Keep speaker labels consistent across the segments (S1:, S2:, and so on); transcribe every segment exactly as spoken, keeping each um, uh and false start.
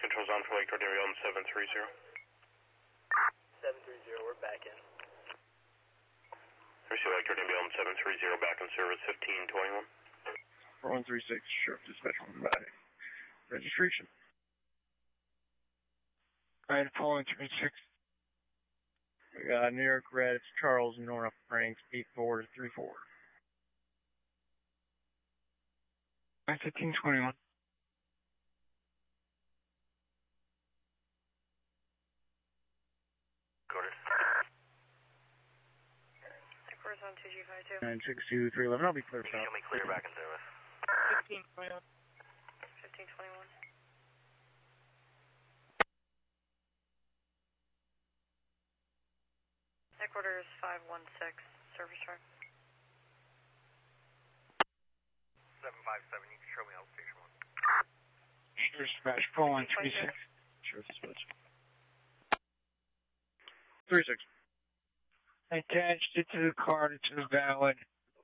S1: controls on for Lake Jordan on seven three zero.
S2: seven three zero, we're back in.
S1: Receive Lake Jordan on seven three zero, back in service fifteen twenty-one.
S3: four one three six, Sheriff Dispatch on by. Registration.
S4: Alright, four one three six.
S3: We got New York Red, it's Charles Nora Franks, eight four three four.
S4: Alright, fifteen twenty-one.
S5: On two G five two.
S3: nine six two three eleven, I'll be clear.
S1: Show me clear back in service.
S5: fifteen twenty-one. fifteen twenty-one. Headquarters five one six, service truck.
S1: seven five seven, you can show me out station one.
S4: Sheriff Dispatch, four one three six.
S3: Sheriff Dispatch. three six.
S4: Attached it to the card, it's valid.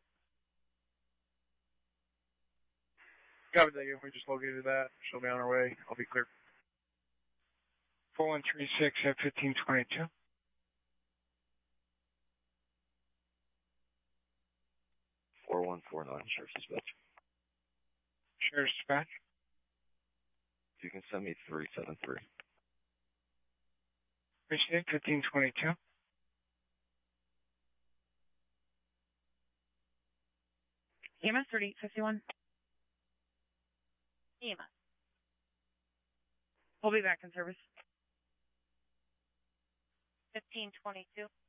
S3: Copy that, we just located that. She'll be on her way. I'll be clear.
S4: four one three six at fifteen twenty-two.
S6: four one four nine, Sheriff Dispatch.
S4: Sheriff Dispatch.
S6: You can send me three seven three.
S4: Appreciate it, fifteen twenty-two.
S5: E M S thirty-eight fifty-one. E M S. We'll be back in service. fifteen twenty-two.